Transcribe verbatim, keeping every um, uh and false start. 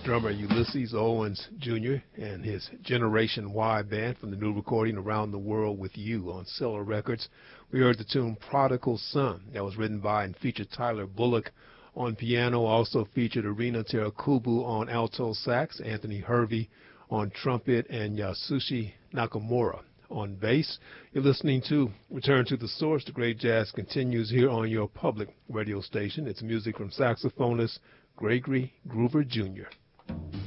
drummer Ulysses Owens Junior and his Generation Y band from the new recording Around the World with You on Cellar Records. We heard the tune Prodigal Son. That was written by and featured Tyler Bullock on piano, also featured Arina Terakubu on alto sax, Anthony Hervey on trumpet, and Yasushi Nakamura on bass. You're listening to Return to the Source. The great jazz continues here on your public radio station. It's music from saxophonist Gregory Groover Junior